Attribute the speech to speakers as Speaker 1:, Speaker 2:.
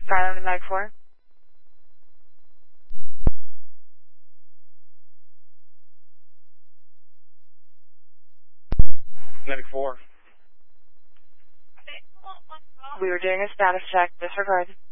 Speaker 1: Skyline to Mag 4.
Speaker 2: Medic 4.
Speaker 1: We were doing a status check. Disregard.